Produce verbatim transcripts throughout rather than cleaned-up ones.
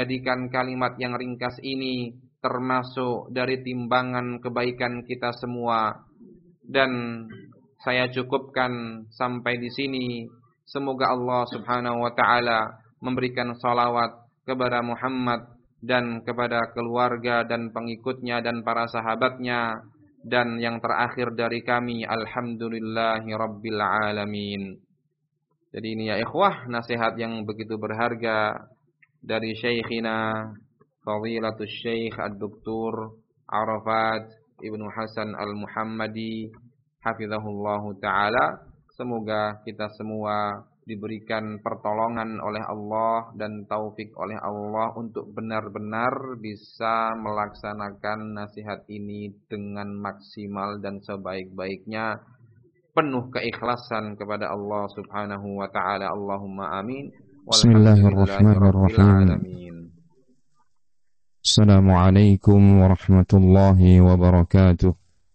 Jadikan kalimat yang ringkas ini termasuk dari timbangan kebaikan kita semua. Dan saya cukupkan sampai di sini. Semoga Allah Subhanahu wa taala memberikan salawat kepada Muhammad dan kepada keluarga dan pengikutnya dan para sahabatnya. Dan yang terakhir dari kami, alhamdulillahi rabbil alamin. Jadi ini ya ikhwah, nasihat yang begitu berharga dari Syekhina Fadilatul Syekh Ad-Doktor Arafat Ibnu Hasan Al-Muhammadi hafizahullahu ta'ala. Semoga kita semua diberikan pertolongan oleh Allah dan taufik oleh Allah untuk benar-benar bisa melaksanakan nasihat ini dengan maksimal dan sebaik-baiknya, penuh keikhlasan kepada Allah Subhanahu wa ta'ala. Allahumma amin. Bismillahirrahmanirrahim. Assalamualaikum warahmatullahi wabarakatuh.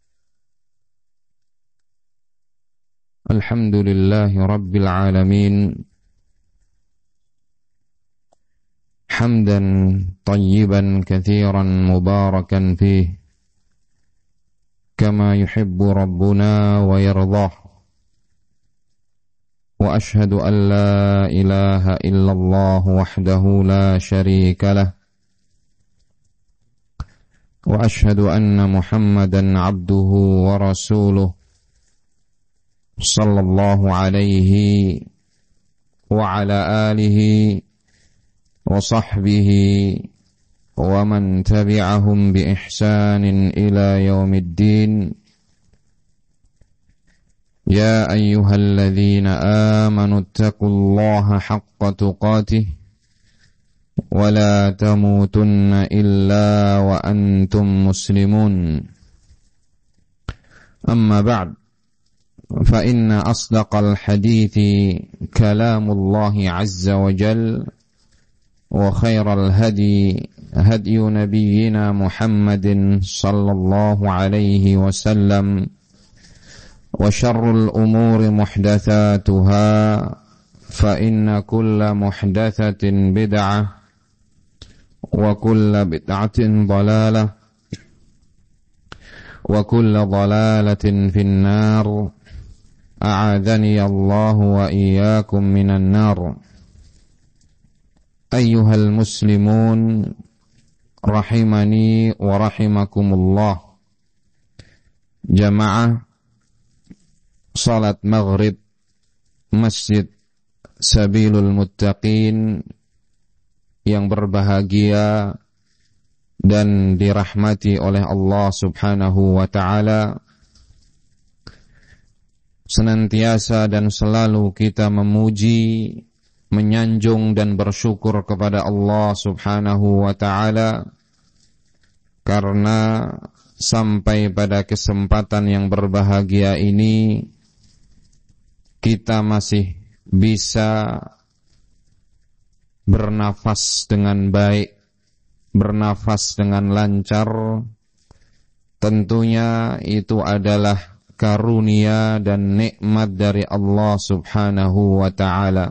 Alhamdulillahi rabbil alamin. Hamdan tayyiban katsiran mubarakan fih, kama yuhibbu rabbuna wa yardah. وأشهد أن لا إله إلا الله وحده لا شريك له وأشهد أن محمدا عبده ورسوله صلى الله عليه وعلى آله وصحبه ومن تبعهم بإحسان إلى يوم الدين. يا أيها الذين آمنوا اتقوا الله حق تقاته ولا تموتن إلا وأنتم مسلمون. أما بعد، فإن أصدق الحديث كلام الله عز وجل، وخير الهدي هدي نبينا محمد صلى الله عليه وسلم، وشر الأمور محدثاتها، فإن كل محدثة بدعة، وكل بدعة ضلالة، وكل ضلالة في النار. أعاذني الله وإياكم من النار. أيها المسلمون رحمني ورحمكم الله. جماعة salat maghrib Masjid Sabilul Muttaqin yang berbahagia dan dirahmati oleh Allah Subhanahu wa ta'ala. Senantiasa dan selalu kita memuji, menyanjung dan bersyukur kepada Allah Subhanahu wa ta'ala, karena sampai pada kesempatan yang berbahagia ini kita masih bisa bernafas dengan baik, bernafas dengan lancar. Tentunya itu adalah karunia dan nikmat dari Allah Subhanahu wa ta'ala.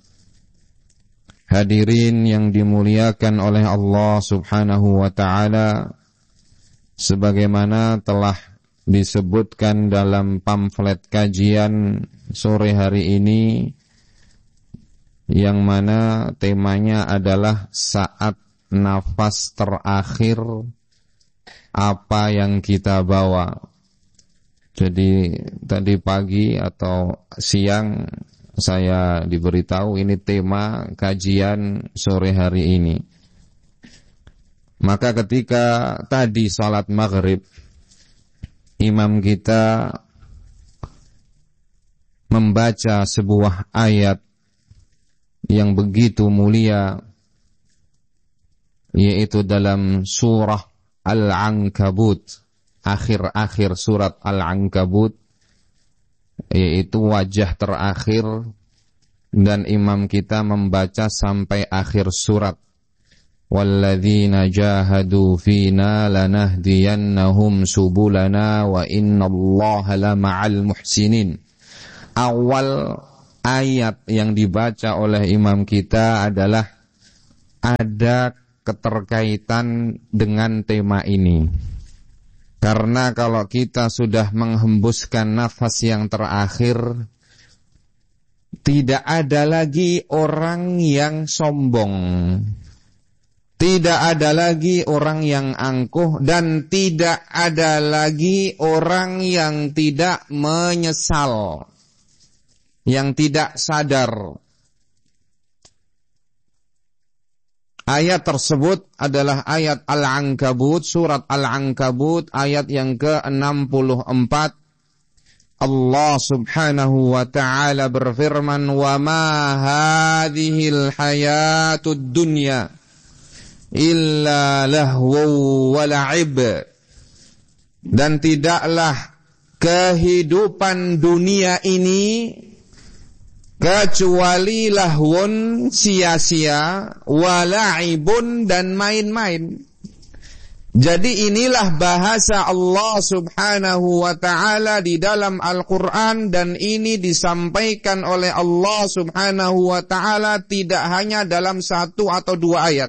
Hadirin yang dimuliakan oleh Allah Subhanahu wa ta'ala, sebagaimana telah disebutkan dalam pamflet kajian sore hari ini, yang mana temanya adalah saat nafas terakhir apa yang kita bawa. Jadi tadi pagi atau siang saya diberitahu ini tema kajian sore hari ini. Maka ketika tadi salat maghrib, imam kita membaca sebuah ayat yang begitu mulia, yaitu dalam surah Al-Ankabut, akhir-akhir surat Al-Ankabut, yaitu wajah terakhir, dan imam kita membaca sampai akhir surat. وَالَّذِينَ جَاهَدُوا فِينَا لَنَهْدِيَنَّهُمْ سُبُلَنَا وَإِنَّ اللَّهَ لَمَعَ الْمُحْسِنِينَ. Awal ayat yang dibaca oleh imam kita adalah ada keterkaitan dengan tema ini. Karena kalau kita sudah menghembuskan nafas yang terakhir, tidak ada lagi orang yang sombong, tidak ada lagi orang yang angkuh, dan tidak ada lagi orang yang tidak menyesal, yang tidak sadar. Ayat tersebut adalah ayat Al-Ankabut, surat Al-Ankabut ayat yang ke enam puluh empat. Allah Subhanahu wa ta'ala berfirman, "Wa ma hadhil hayatud dunya illa lahu wa la'ib." Dan tidaklah kehidupan dunia ini kecuali lahwun, sia-sia, wala'ibun, dan main-main. Jadi inilah bahasa Allah Subhanahu wa ta'ala di dalam Al-Quran, dan ini disampaikan oleh Allah Subhanahu wa ta'ala tidak hanya dalam satu atau dua ayat.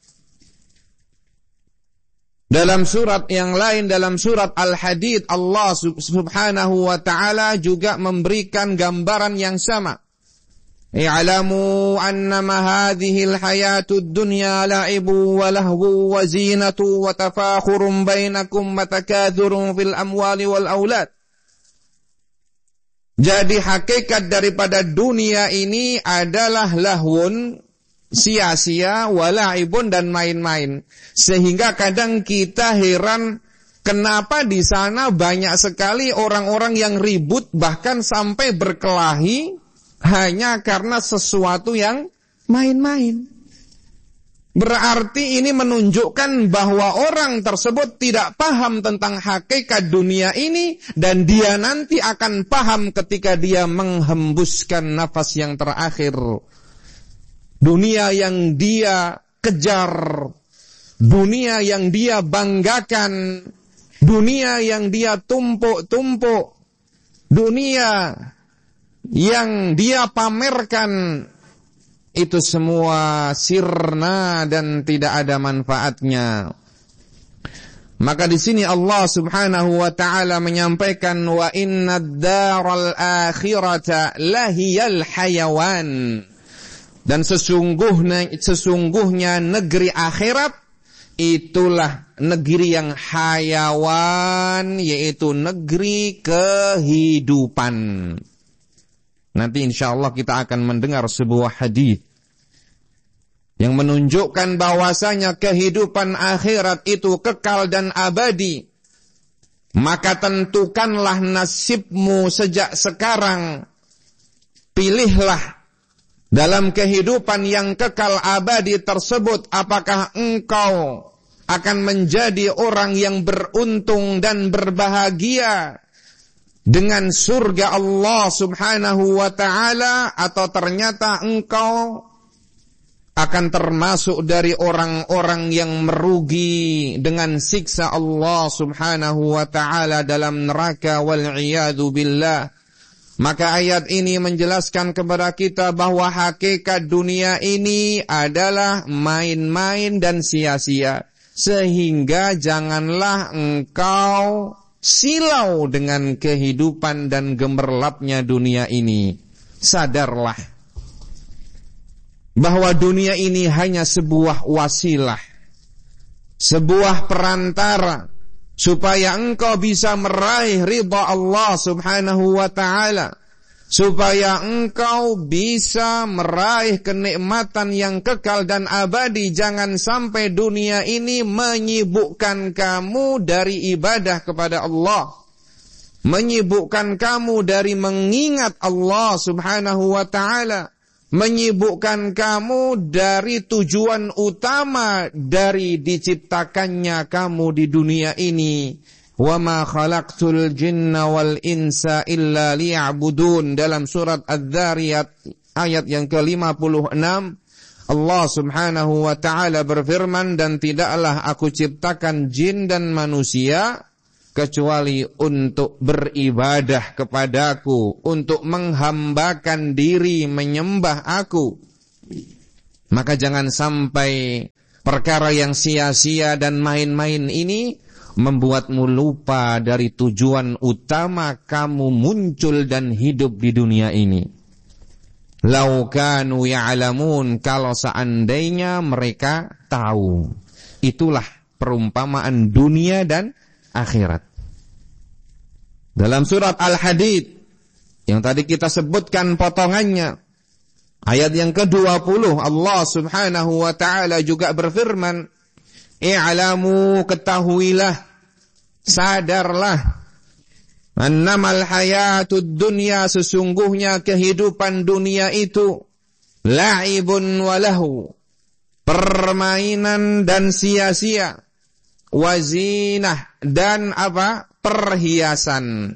Dalam surat yang lain, dalam surat Al-Hadid, Allah Subhanahu wa ta'ala juga memberikan gambaran yang sama. I'lamu annama hadhil hayatud dunya la'ibu wa lahwu wa zinatu wa tafakhurun bainakum wa takadzurun fil amwali wal aulad. Jadi hakikat daripada dunia ini adalah lahwun, sia-sia, wa la'ibun, dan main-main. Sehingga kadang kita heran kenapa di sana banyak sekali orang-orang yang ribut, bahkan sampai berkelahi hanya karena sesuatu yang main-main. Berarti ini menunjukkan bahwa orang tersebut tidak paham tentang hakikat dunia ini, dan dia nanti akan paham ketika dia menghembuskan nafas yang terakhir. Dunia yang dia kejar, dunia yang dia banggakan, dunia yang dia tumpuk-tumpuk, dunia yang dia pamerkan, itu semua sirna dan tidak ada manfaatnya. Maka di sini Allah Subhanahu wa ta'ala menyampaikan, wa innad daral akhirata lahiyal hayawan. Dan sesungguhnya sesungguhnya negeri akhirat itulah negeri yang hayawan, yaitu negeri kehidupan. Nanti insyaallah kita akan mendengar sebuah hadis yang menunjukkan bahwasanya kehidupan akhirat itu kekal dan abadi. Maka tentukanlah nasibmu sejak sekarang. Pilihlah dalam kehidupan yang kekal abadi tersebut, apakah engkau akan menjadi orang yang beruntung dan berbahagia dengan surga Allah Subhanahu wa ta'ala, atau ternyata engkau akan termasuk dari orang-orang yang merugi dengan siksa Allah Subhanahu wa ta'ala dalam neraka, wal'iyadu billah. Maka ayat ini menjelaskan kepada kita bahwa hakikat dunia ini adalah main-main dan sia-sia. Sehingga janganlah engkau silau dengan kehidupan dan gemerlapnya dunia ini. Sadarlah bahwa dunia ini hanya sebuah wasilah, sebuah perantara supaya engkau bisa meraih ridha Allah Subhanahu wa ta'ala, supaya engkau bisa meraih kenikmatan yang kekal dan abadi. Jangan sampai dunia ini menyibukkan kamu dari ibadah kepada Allah, menyibukkan kamu dari mengingat Allah Subhanahu wa ta'ala, menyibukkan kamu dari tujuan utama dari diciptakannya kamu di dunia ini. Wa ma khalaqtul jinna wal insa illa liya'budun. Dalam surat Adz-Dzariyat ayat yang ke lima puluh enam, Allah Subhanahu wa ta'ala berfirman, dan tidaklah aku ciptakan jin dan manusia kecuali untuk beribadah kepadaku, untuk menghambakan diri menyembah aku. Maka jangan sampai perkara yang sia-sia dan main-main ini membuatmu lupa dari tujuan utama kamu muncul dan hidup di dunia ini. Lau kanu ya'lamun, kalau seandainya mereka tahu. Itulah perumpamaan dunia dan akhirat. Dalam surat Al-Hadid yang tadi kita sebutkan potongannya, ayat yang kedua puluh, Allah Subhanahu wa ta'ala juga berfirman, i'lamu, ketahuilah, sadarlah, annamal hayatud dunya, sesungguhnya kehidupan dunia itu la'ibun walahu, permainan dan sia-sia, wazinah, dan apa? Perhiasan,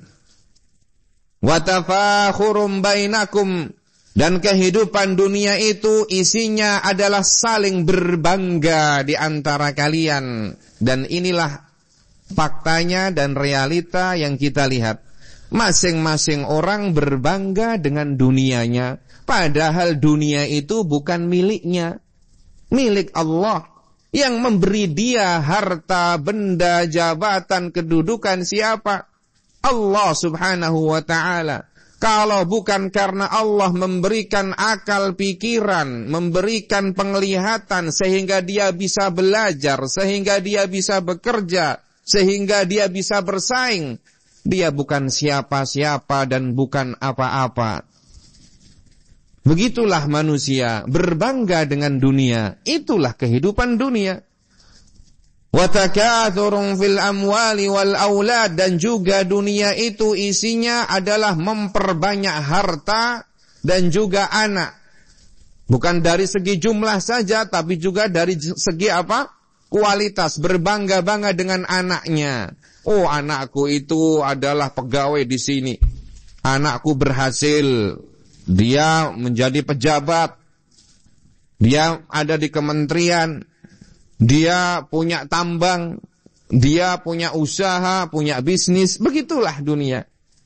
watafakhurum bainakum, dan kehidupan dunia itu isinya adalah saling berbangga di antara kalian. Dan inilah faktanya dan realita yang kita lihat. Masing-masing orang berbangga dengan dunianya, padahal dunia itu bukan miliknya, milik Allah. Yang memberi dia harta, benda, jabatan, kedudukan siapa? Allah Subhanahu wa ta'ala. Kalau bukan karena Allah memberikan akal pikiran, memberikan penglihatan sehingga dia bisa belajar, sehingga dia bisa bekerja, sehingga dia bisa bersaing, dia bukan siapa-siapa dan bukan apa-apa. Begitulah manusia berbangga dengan dunia. Itulah kehidupan dunia. Wa takathurun fil amwali wal aulad, dan juga dunia itu isinya adalah memperbanyak harta dan juga anak. Bukan dari segi jumlah saja, tapi juga dari segi apa? Kualitas, berbangga-bangga dengan anaknya. Oh, anakku itu adalah pegawai di sini. Anakku berhasil, dia menjadi pejabat, dia ada di kementerian, dia punya tambang, dia punya usaha, punya bisnis. Begitulah dunia.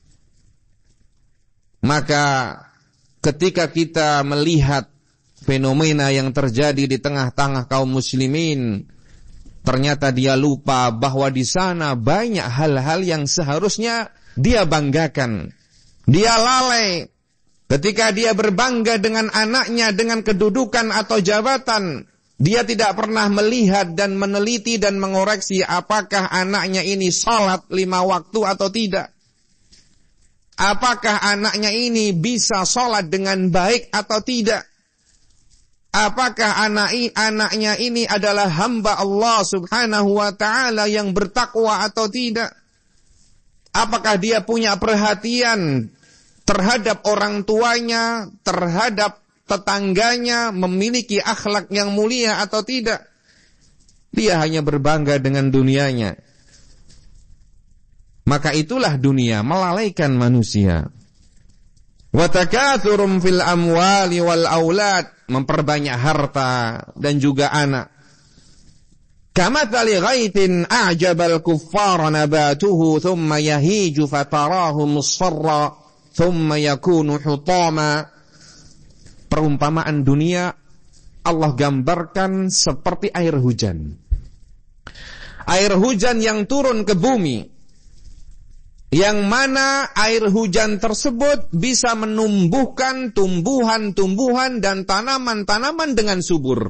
Maka ketika kita melihat fenomena yang terjadi di tengah-tengah kaum muslimin, ternyata dia lupa bahwa di sana banyak hal-hal yang seharusnya dia banggakan. Dia lalai ketika dia berbangga dengan anaknya, dengan kedudukan atau jabatan. Dia tidak pernah melihat dan meneliti dan mengoreksi apakah anaknya ini salat lima waktu atau tidak. Apakah anaknya ini bisa salat dengan baik atau tidak. Apakah anak anaknya ini adalah hamba Allah Subhanahu wa ta'ala yang bertakwa atau tidak. Apakah dia punya perhatian terhadap orang tuanya, terhadap tetangganya, memiliki akhlak yang mulia atau tidak. Dia hanya berbangga dengan dunianya. Maka itulah dunia melalaikan manusia. Wa takatsurum fil amwali wal aulad, memperbanyak harta dan juga anak. Kamathali ghaitin a'jabal kuffara nabatuhu thumma yahiju fatarahu musfarra thumma yakunu hutama. Perumpamaan dunia Allah gambarkan seperti air hujan. Air hujan yang turun ke bumi, yang mana air hujan tersebut bisa menumbuhkan tumbuhan-tumbuhan dan tanaman-tanaman dengan subur.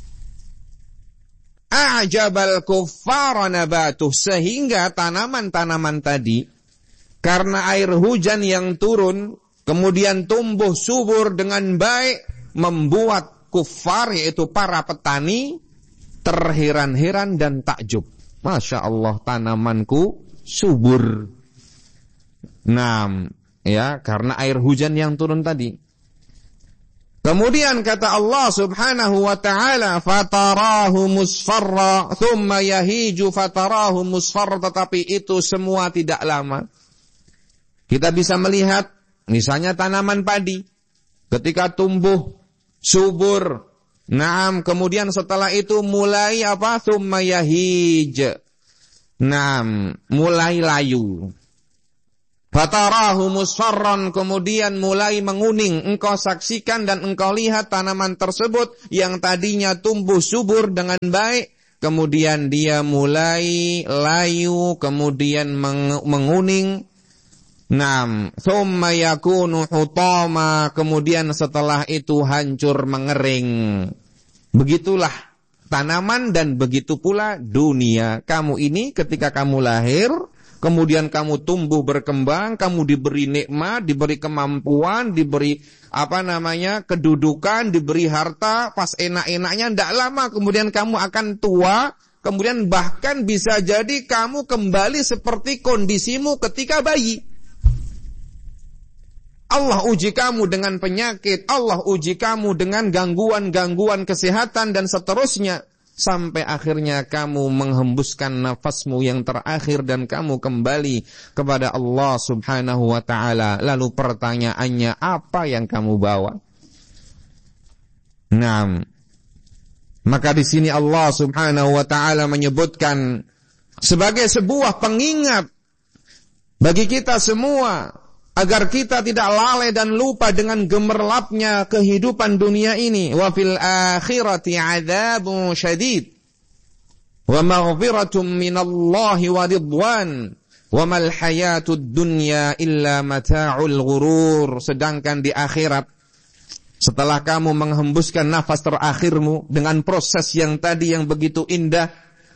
A'jabal kuffara nabatuh, sehingga tanaman-tanaman tadi karena air hujan yang turun kemudian tumbuh subur dengan baik, membuat kuffar, yaitu para petani, terheran-heran dan takjub. Masya Allah, tanamanku subur. Nah, ya, karena air hujan yang turun tadi. Kemudian kata Allah Subhanahu wa ta'ala, fatarahu musfarra thumma yahiju fatarahu musfarra, tetapi itu semua tidak lama. Kita bisa melihat misalnya tanaman padi ketika tumbuh subur, naam, kemudian setelah itu mulai apa? Thumma yahij. Naam, mulai layu. Fatarahu musfarran, kemudian mulai menguning. Engkau saksikan dan engkau lihat tanaman tersebut yang tadinya tumbuh subur dengan baik, kemudian dia mulai layu, kemudian menguning. Naam, thumma yakunu hutama, kemudian setelah itu hancur mengering. Begitulah tanaman dan begitu pula dunia. Kamu ini ketika kamu lahir, kemudian kamu tumbuh berkembang, kamu diberi nikmat, diberi kemampuan, diberi apa namanya kedudukan, diberi harta, pas enak-enaknya tidak lama kemudian kamu akan tua, kemudian bahkan bisa jadi kamu kembali seperti kondisimu ketika bayi. Allah uji kamu dengan penyakit, Allah uji kamu dengan gangguan-gangguan kesehatan dan seterusnya. Sampai akhirnya kamu menghembuskan nafasmu yang terakhir dan kamu kembali kepada Allah subhanahu wa ta'ala. Lalu pertanyaannya, apa yang kamu bawa? Nah, maka di sini Allah subhanahu wa ta'ala menyebutkan sebagai sebuah pengingat bagi kita semua, agar kita tidak lalai dan lupa dengan gemerlapnya kehidupan dunia ini. Wa fil akhirati adzabun syadid wa maghfiratun minallahi wa ridwan wa mal hayatud dunya illa mata'ul ghurur. Sedangkan di akhirat, setelah kamu menghembuskan nafas terakhirmu dengan proses yang tadi yang begitu indah,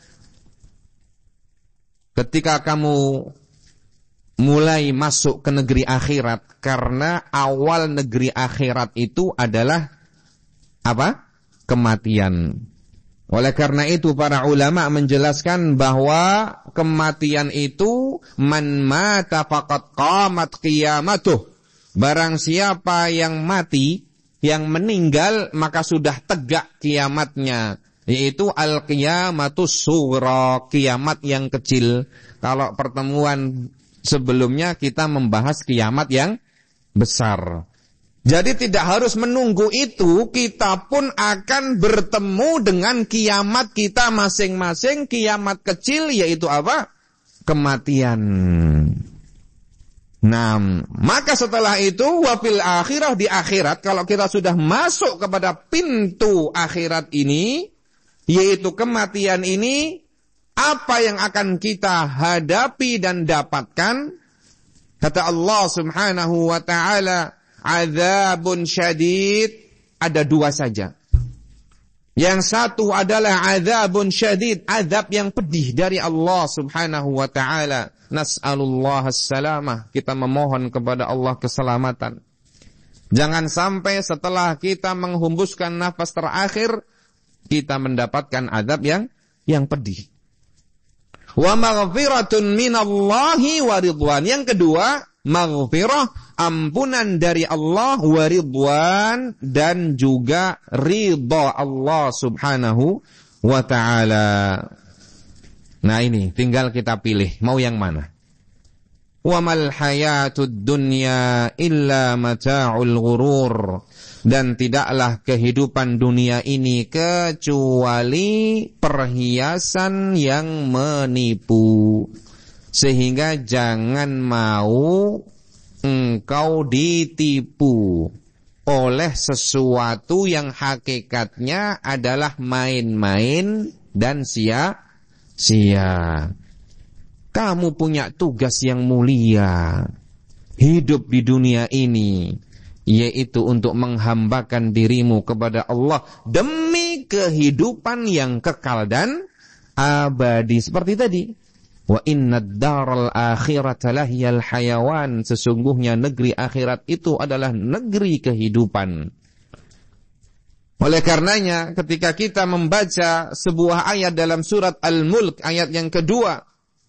ketika kamu mulai masuk ke negeri akhirat, karena awal negeri akhirat itu adalah apa? Kematian. Oleh karena itu para ulama menjelaskan bahwa kematian itu man mata faqad qamat qiyamatuh. Barang siapa yang mati, yang meninggal, maka sudah tegak kiamatnya, yaitu al-qiyamatus sughra, kiamat yang kecil. Kalau pertemuan sebelumnya kita membahas kiamat yang besar. Jadi tidak harus menunggu itu, kita pun akan bertemu dengan kiamat kita masing-masing. Kiamat kecil yaitu apa? Kematian. Nah, maka setelah itu wafil akhirah, di akhirat, kalau kita sudah masuk kepada pintu akhirat ini, yaitu kematian ini, apa yang akan kita hadapi dan dapatkan? Kata Allah subhanahu wa ta'ala, azabun syadid, ada dua saja. Yang satu adalah azabun syadid, azab yang pedih dari Allah subhanahu wa ta'ala. Nas'alullah as-salamah, kita memohon kepada Allah keselamatan. Jangan sampai setelah kita menghembuskan nafas terakhir, kita mendapatkan azab yang yang pedih. Wa maghfiratun minallahi wa ridwan. Yang kedua, maghfirah, ampunan dari Allah, wa ridwan, dan juga ridha Allah subhanahu wa ta'ala. Nah ini tinggal kita pilih mau yang mana. Wa mal hayatud dunya illa mata'ul ghurur. Dan tidaklah kehidupan dunia ini kecuali perhiasan yang menipu. Sehingga jangan mau engkau ditipu oleh sesuatu yang hakikatnya adalah main-main dan sia-sia. Kamu punya tugas yang mulia hidup di dunia ini, yaitu untuk menghambakan dirimu kepada Allah demi kehidupan yang kekal dan abadi. Seperti tadi, wa innad daral akhirata lahiyal hayawan, sesungguhnya negeri akhirat itu adalah negeri kehidupan. Oleh karenanya ketika kita membaca sebuah ayat dalam surat Al-Mulk ayat yang kedua,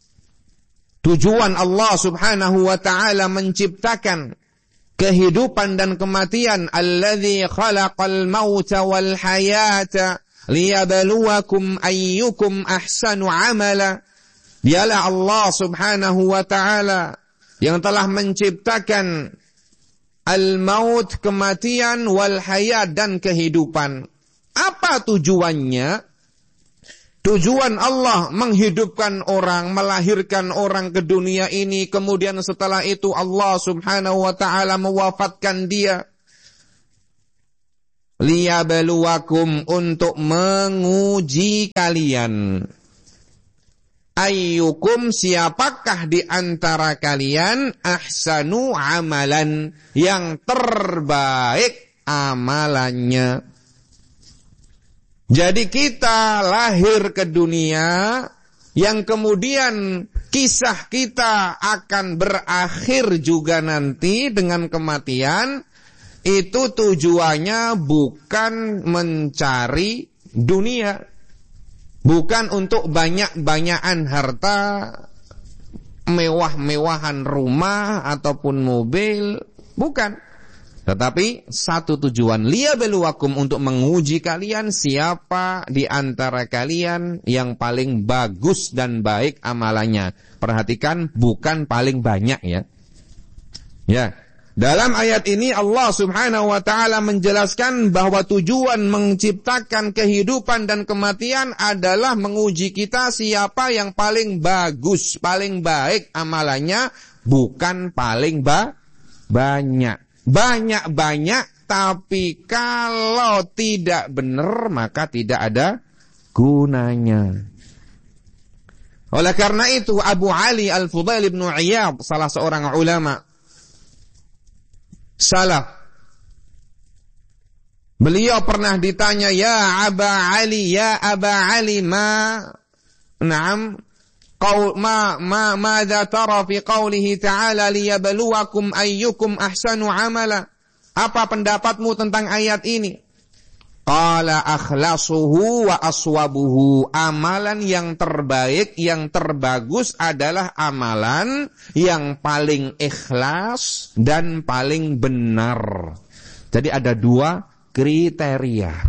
tujuan Allah subhanahu wa ta'ala menciptakan kehidupan dan kematian, alladzi khalaqal mauta wal hayata liyabluwakum ayyukum ahsanu amala. Dialah Allah subhanahu wa ta'ala yang telah menciptakan al-maut, kematian, wal hayat, dan kehidupan. Apa tujuannya? Tujuan Allah menghidupkan orang, melahirkan orang ke dunia ini, kemudian setelah itu Allah subhanahu wa ta'ala mewafatkan dia. Liyabluwakum, untuk menguji kalian. Ayyukum, siapakah di antara kalian ahsanu amalan, yang terbaik amalannya. Jadi kita lahir ke dunia, yang kemudian kisah kita akan berakhir juga nanti dengan kematian. Itu tujuannya bukan mencari dunia, bukan untuk banyak-banyakan harta, mewah-mewahan rumah ataupun mobil, bukan. Tetapi satu tujuan, liyabluwakum, untuk menguji kalian siapa di antara kalian yang paling bagus dan baik amalannya. Perhatikan, bukan paling banyak ya. Ya, dalam ayat ini Allah subhanahu wa ta'ala menjelaskan bahwa tujuan menciptakan kehidupan dan kematian adalah menguji kita siapa yang paling bagus, paling baik amalannya, bukan paling ba- banyak. Banyak-banyak, tapi kalau tidak benar maka tidak ada gunanya. Oleh karena itu Abu Ali Al-Fudail bin Iyad, salah seorang ulama salaf, beliau pernah ditanya, ya Aba Ali, ya Aba Ali, ma na'am Qaul ma ma madza tara fi qoulihi ta'ala liyabluwakum ayyukum ahsanu amala. Apa pendapatmu tentang ayat ini? Qala akhlasuhu wa aswabuhu. Amalan yang terbaik, yang terbagus adalah amalan yang paling ikhlas dan paling benar. Jadi ada dua kriteria.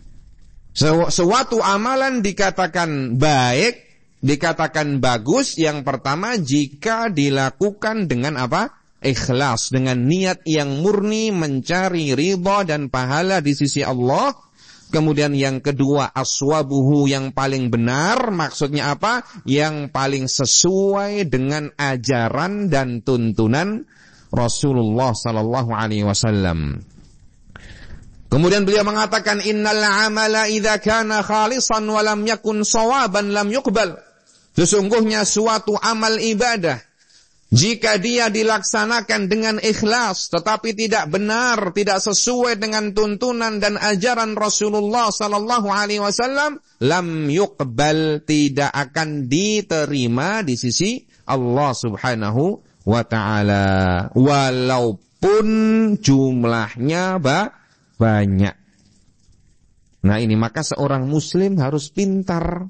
Suatu amalan dikatakan baik, dikatakan bagus, yang pertama jika dilakukan dengan apa? Ikhlas, dengan niat yang murni mencari ridha dan pahala di sisi Allah. Kemudian yang kedua, aswabuhu, yang paling benar, maksudnya apa? Yang paling sesuai dengan ajaran dan tuntunan Rasulullah sallallahu alaihi wasallam. Kemudian beliau mengatakan, innal amala idza kana khalisan wa lam yakun shawaban lam yuqbal. Sesungguhnya suatu amal ibadah, jika dia dilaksanakan dengan ikhlas tetapi tidak benar, tidak sesuai dengan tuntunan dan ajaran Rasulullah sallallahu alaihi wasallam, lam yuqbal, tidak akan diterima di sisi Allah subhanahu wa ta'ala, walaupun jumlahnya ba- banyak. Nah ini, maka seorang muslim harus pintar.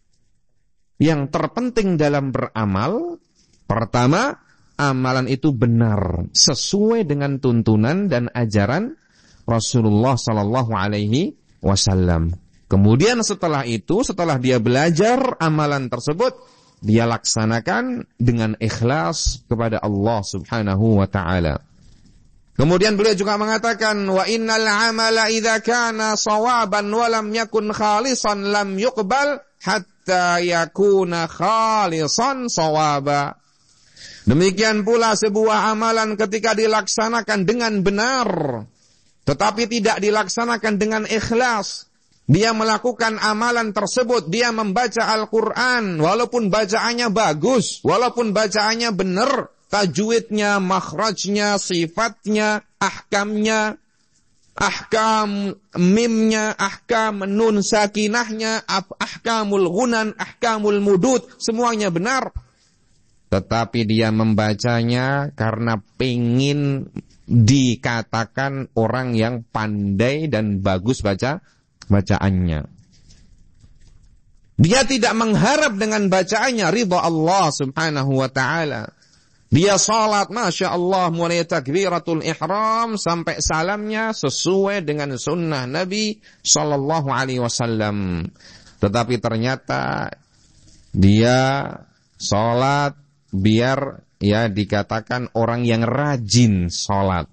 Yang terpenting dalam beramal, pertama, amalan itu benar, sesuai dengan tuntunan dan ajaran Rasulullah sallallahu alaihi wasallam. Kemudian setelah itu, setelah dia belajar amalan tersebut, dia laksanakan dengan ikhlas kepada Allah subhanahu wa ta'ala. Kemudian beliau juga mengatakan, wa innal amala idza kana shawaban wa lam yakun khalisan lam yuqbal hatta yakuna khalisan shawaba. Demikian pula sebuah amalan ketika dilaksanakan dengan benar tetapi tidak dilaksanakan dengan ikhlas, dia melakukan amalan tersebut, dia membaca Al-Qur'an walaupun bacaannya bagus, walaupun bacaannya benar, tajwidnya, makhrajnya, sifatnya, ahkamnya, ahkam mimnya, ahkam nun sakinahnya, ahkamul ghunan, ahkamul mudud, semuanya benar. Tetapi dia membacanya karena pengin dikatakan orang yang pandai dan bagus baca bacaannya. Dia tidak mengharap dengan bacaannya ridha Allah subhanahu wa ta'ala. Dia salat, Masya Allah, mulai takbiratul ihram sampai salamnya sesuai dengan sunnah Nabi sallallahu alaihi wasallam. Tetapi ternyata dia salat biar ya dikatakan orang yang rajin salat.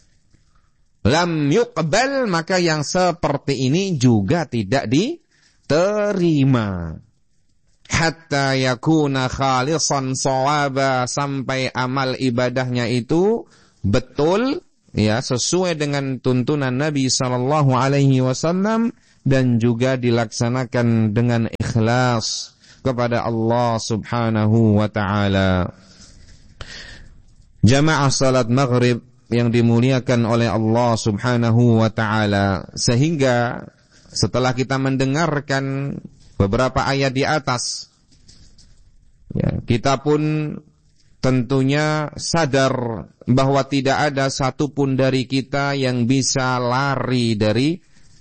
Lam yuqbal, maka yang seperti ini juga tidak di terima. Hatta yakuna khalisan shawaba, sampai amal ibadahnya itu betul, ya, sesuai dengan tuntunan Nabi sallallahu alaihi wasallam dan juga dilaksanakan dengan ikhlas kepada Allah Subhanahu wa taala. Jamaah salat maghrib yang dimuliakan oleh Allah Subhanahu wa taala, sehingga setelah kita mendengarkan beberapa ayat di atas, ya, kita pun tentunya sadar bahwa tidak ada satupun dari kita yang bisa lari dari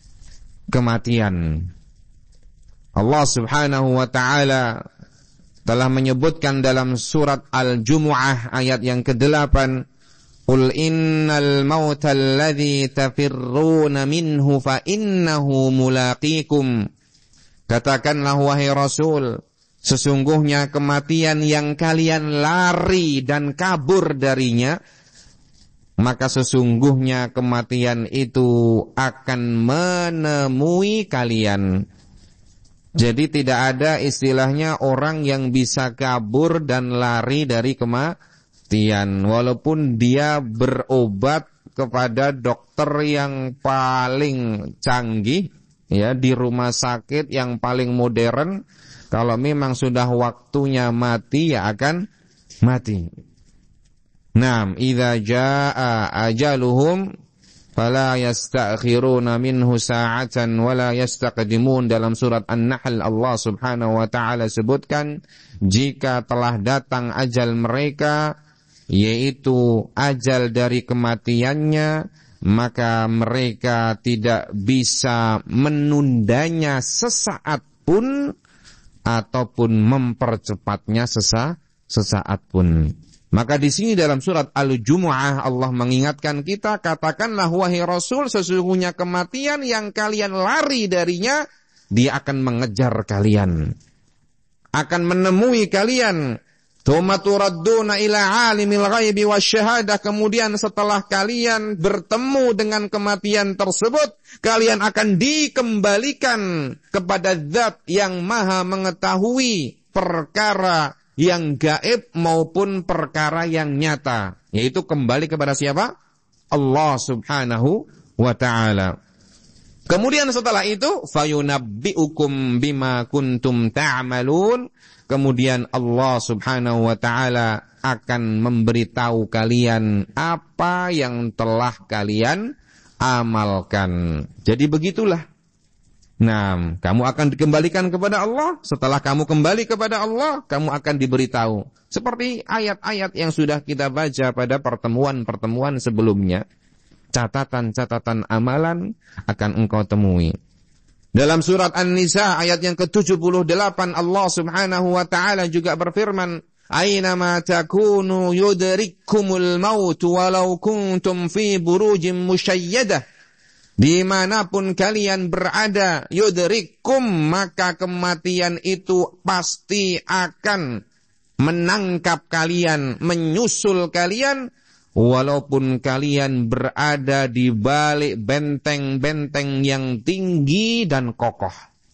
kematian. Allah Subhanahu wa ta'ala telah menyebutkan dalam surat Al-Jumu'ah ayat yang kedelapan, Qul innal mauta alladhi tafirruna minhu fa innahu mulaqikum. Katakanlah wahai Rasul, sesungguhnya kematian yang kalian lari dan kabur darinya, maka sesungguhnya kematian itu akan menemui kalian. Jadi tidak ada istilahnya orang yang bisa kabur dan lari dari kematian, walaupun dia berobat kepada dokter yang paling canggih, ya, di rumah sakit yang paling modern. Kalau memang sudah waktunya mati, ya akan mati. Naam, idza jaa ajaluhum fala yasta'khiruna minhu sa'atan wala yastaqdimun. Dalam surat An-Nahl Allah Subhanahu wa taala sebutkan, jika telah datang ajal mereka, yaitu ajal dari kematiannya, maka mereka tidak bisa menundanya sesaat pun ataupun mempercepatnya sesa, sesaat pun. Maka di sini dalam surat Al-Jumu'ah Allah mengingatkan kita, katakanlah wahai Rasul, sesungguhnya kematian yang kalian lari darinya, dia akan mengejar kalian, akan menemui kalian. Tsumma turadduna ila alimil ghaibi wasyahadah. Kemudian setelah kalian bertemu dengan kematian tersebut, kalian akan dikembalikan kepada Zat yang Maha mengetahui perkara yang gaib maupun perkara yang nyata, yaitu kembali kepada siapa? Allah Subhanahu wa ta'ala. Kemudian setelah itu, fayunabbi'ukum bima kuntum ta'malun. Kemudian Allah Subhanahu wa ta'ala akan memberitahu kalian apa yang telah kalian amalkan. Jadi begitulah. Nah, kamu akan dikembalikan kepada Allah. Setelah kamu kembali kepada Allah, kamu akan diberitahu. Seperti ayat-ayat yang sudah kita baca pada pertemuan-pertemuan sebelumnya. Catatan-catatan amalan akan engkau temui. Dalam surat An-Nisa ayat yang ke tujuh puluh delapan, Allah Subhanahu wa ta'ala juga berfirman, Aynama takunu yudrikkumul maut walau kuntum fi burujim musyayyadah. Dimanapun kalian berada, yudrikkum, maka kematian itu pasti akan menangkap kalian, menyusul kalian, walaupun kalian berada di balik benteng-benteng yang tinggi dan kokoh.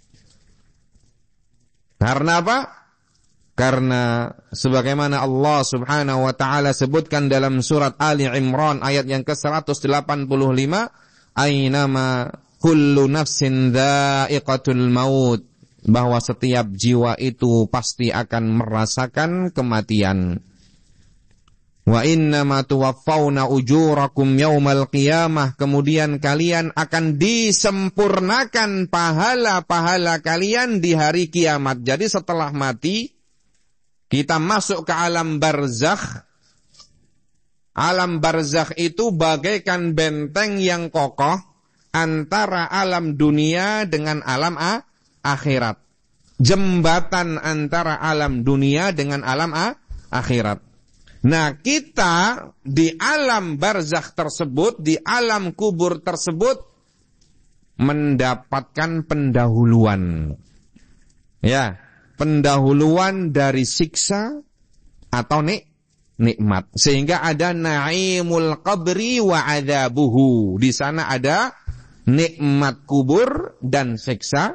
Karena apa? Karena sebagaimana Allah Subhanahu wa ta'ala sebutkan dalam surat Ali Imran ayat yang ke seratus delapan puluh lima, Aynama kullu nafsin dha'iqatul maut, bahwa setiap jiwa itu pasti akan merasakan kematian. Wa innama tuwaffawna ujurakum yaumal qiyamah, kemudian kalian akan disempurnakan pahala-pahala kalian di hari kiamat. Jadi setelah mati, kita masuk ke alam barzakh. Alam barzakh itu bagaikan benteng yang kokoh antara alam dunia dengan alam a- akhirat. Jembatan antara alam dunia dengan alam a- akhirat. Nah, kita di alam barzakh tersebut, di alam kubur tersebut, mendapatkan pendahuluan. Ya, pendahuluan dari siksa atau nik nikmat. Sehingga ada na'imul qabri wa adzabuhu. Di sana ada nikmat kubur dan siksa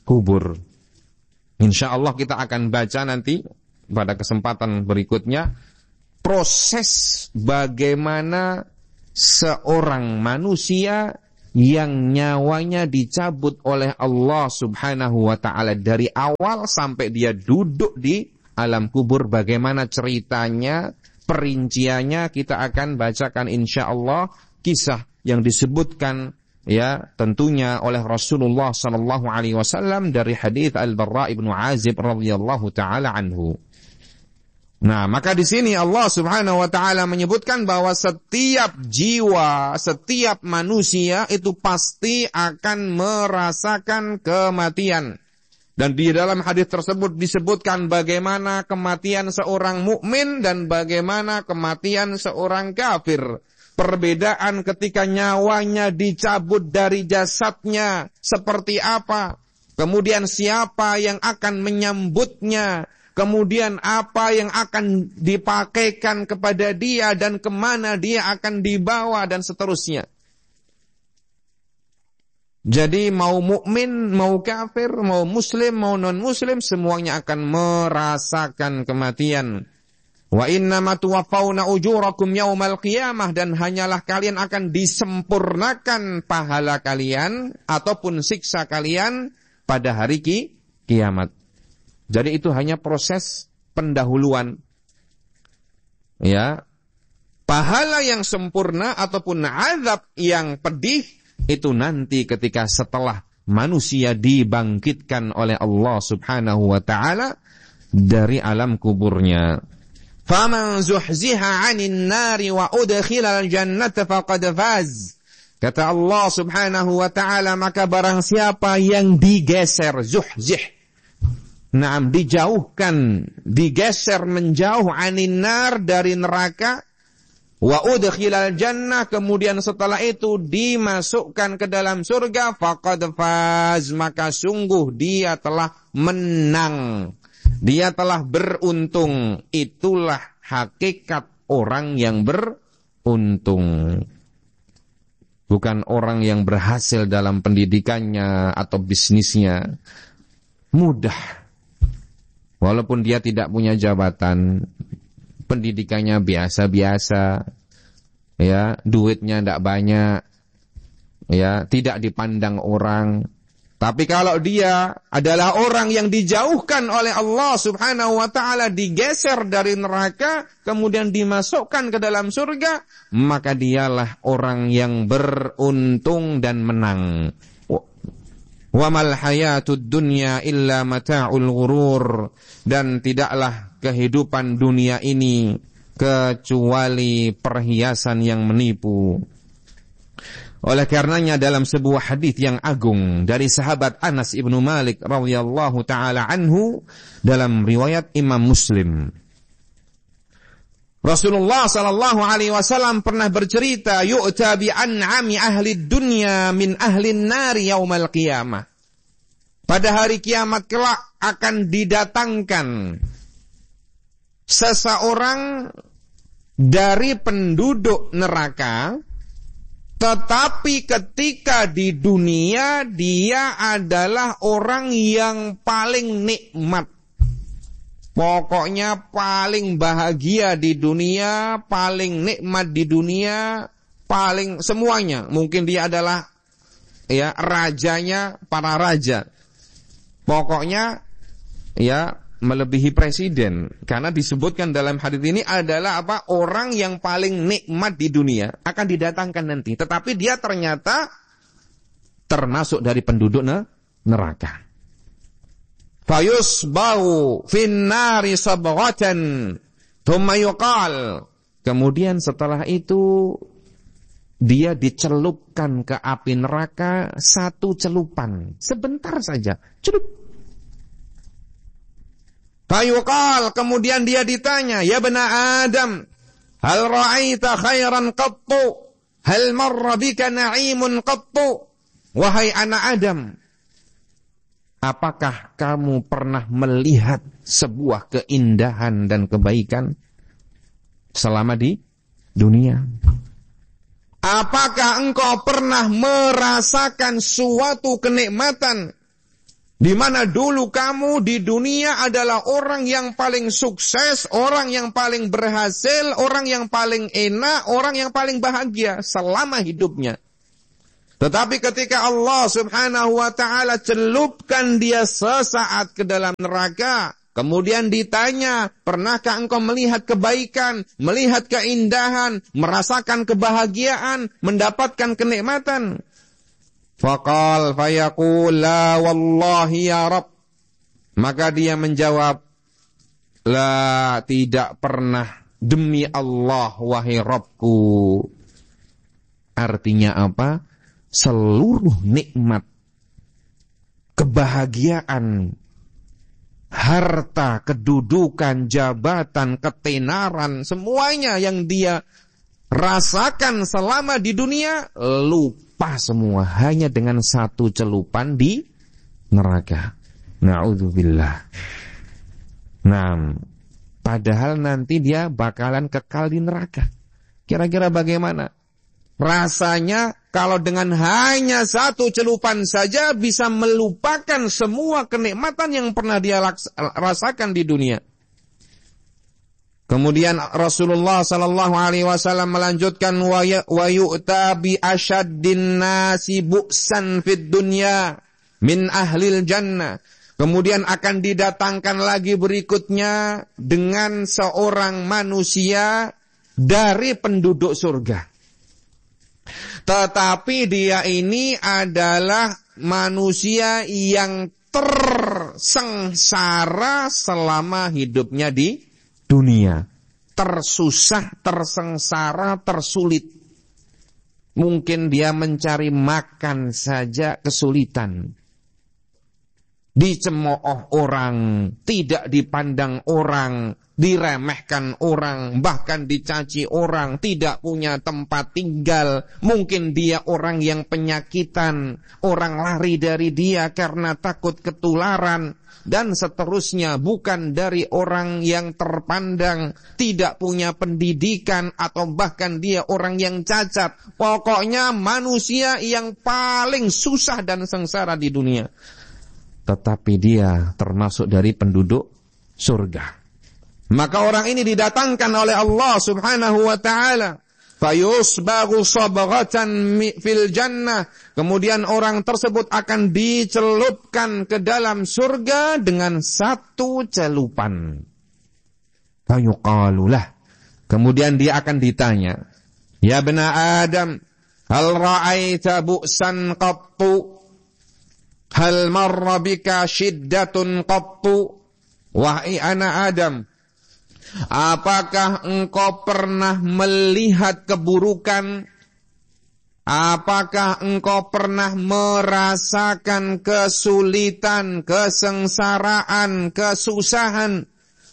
kubur. Insya Allah kita akan baca nanti pada kesempatan berikutnya proses bagaimana seorang manusia yang nyawanya dicabut oleh Allah Subhanahu wa ta'ala dari awal sampai dia duduk di alam kubur. Bagaimana ceritanya, perinciannya kita akan bacakan insyaallah, kisah yang disebutkan ya tentunya oleh Rasulullah sallallahu alaihi wasallam dari hadis Al-Barra ibnu Azib radhiyallahu taala anhu. Nah, maka di sini Allah Subhanahu wa taala menyebutkan bahwa setiap jiwa, setiap manusia itu pasti akan merasakan kematian. Dan di dalam hadis tersebut disebutkan bagaimana kematian seorang mukmin dan bagaimana kematian seorang kafir. Perbedaan ketika nyawanya dicabut dari jasadnya seperti apa? Kemudian siapa yang akan menyambutnya? Kemudian apa yang akan dipakaikan kepada dia dan kemana dia akan dibawa dan seterusnya. Jadi mau mukmin, mau kafir, mau muslim, mau non-muslim, semuanya akan merasakan kematian. Wa innama tuwaffawna ujurakum yaumal qiyamah, dan hanyalah kalian akan disempurnakan pahala kalian ataupun siksa kalian pada hari ki, kiamat. Jadi itu hanya proses pendahuluan. Ya. Pahala yang sempurna ataupun azab yang pedih itu nanti ketika setelah manusia dibangkitkan oleh Allah Subhanahu wa taala dari alam kuburnya. Faman zuhziha 'anil nari wa udkhilal jannata faqad faz. Kata Allah Subhanahu wa taala, maka barang siapa yang digeser, zuhzih, Naam, dijauhkan, digeser menjauh anin nar dari neraka, wa udkhilal jannah, kemudian setelah itu dimasukkan ke dalam surga, faqad faz, maka sungguh dia telah menang, dia telah beruntung. Itulah hakikat orang yang beruntung. Bukan orang yang berhasil dalam pendidikannya atau bisnisnya. Mudah. Walaupun dia tidak punya jabatan, pendidikannya biasa-biasa, ya, duitnya tidak banyak, ya, tidak dipandang orang. Tapi kalau dia adalah orang yang dijauhkan oleh Allah Subhanahu wa taala, digeser dari neraka, kemudian dimasukkan ke dalam surga, maka dialah orang yang beruntung dan menang. Wa mal hayatud dunya illa mata'ul ghurur, dan tidaklah kehidupan dunia ini kecuali perhiasan yang menipu. Oleh karenanya dalam sebuah hadis yang agung dari sahabat Anas ibnu Malik radhiyallahu taala anhu dalam riwayat Imam Muslim, Rasulullah sallallahu alaihi wasallam pernah bercerita, yu'ta bi an'ami ahli dunya min ahli nari yaumal qiyamah. Pada hari kiamat kelak akan didatangkan seseorang dari penduduk neraka, tetapi ketika di dunia dia adalah orang yang paling nikmat. Pokoknya paling bahagia di dunia, paling nikmat di dunia, paling semuanya. Mungkin dia adalah ya rajanya para raja. Pokoknya ya melebihi presiden. Karena disebutkan dalam hadis ini adalah apa? Orang yang paling nikmat di dunia akan didatangkan nanti. Tetapi dia ternyata termasuk dari penduduk neraka. Fayusbau finnari sabghatan thumma yuqal, kemudian setelah itu dia dicelupkan ke api neraka satu celupan, sebentar saja, celup. Fayuqal, kemudian dia ditanya, ya bena Adam, hal ra'aita khairan qattu, hal marra bika na'imun qattu. Wahai anak Adam, apakah kamu pernah melihat sebuah keindahan dan kebaikan selama di dunia? Apakah engkau pernah merasakan suatu kenikmatan Di mana dulu kamu di dunia adalah orang yang paling sukses, orang yang paling berhasil, orang yang paling enak, orang yang paling bahagia selama hidupnya. Tetapi ketika Allah subhanahu wa ta'ala celupkan dia sesaat ke dalam neraka, kemudian ditanya, pernahkah engkau melihat kebaikan, melihat keindahan, merasakan kebahagiaan, mendapatkan kenikmatan? Faqal fayaqul la wallahi ya Rabb. Maka dia menjawab, la, tidak pernah, demi Allah wahai Rabbku. Artinya apa? Seluruh nikmat, kebahagiaan, harta, kedudukan, jabatan, ketenaran, semuanya yang dia rasakan selama di dunia, lupa semua hanya dengan satu celupan di neraka. Na'udzubillah. Nah, padahal nanti dia bakalan kekal di neraka. Kira-kira bagaimana rasanya kalau dengan hanya satu celupan saja bisa melupakan semua kenikmatan yang pernah dia rasakan di dunia? Kemudian Rasulullah sallallahu alaihi wasallam melanjutkan, wa yu'ta bi asyaddin nasi bu'san fid dunya min ahlil jannah. Kemudian akan didatangkan lagi berikutnya dengan seorang manusia dari penduduk surga. Tetapi dia ini adalah manusia yang tersengsara selama hidupnya di dunia, tersusah, tersengsara, tersulit. Mungkin dia mencari makan saja kesulitan. Dicemooh orang, tidak dipandang orang, diremehkan orang, bahkan dicaci orang, tidak punya tempat tinggal. Mungkin dia orang yang penyakitan, orang lari dari dia karena takut ketularan, dan seterusnya. Bukan dari orang yang terpandang, tidak punya pendidikan, atau bahkan dia orang yang cacat. Pokoknya manusia yang paling susah dan sengsara di dunia. Tetapi dia termasuk dari penduduk surga. Maka orang ini didatangkan oleh Allah subhanahu wa ta'ala. Fayusbagu sabaghatan fil jannah. Kemudian orang tersebut akan dicelupkan ke dalam surga dengan satu celupan. Fayuqalulah. Kemudian dia akan ditanya, ya bena Adam, hal ra'aita bu'san qattu? Hal marra bika syiddatun qattu? Wahai anak Adam, apakah engkau pernah melihat keburukan? Apakah engkau pernah merasakan kesulitan, kesengsaraan, kesusahan?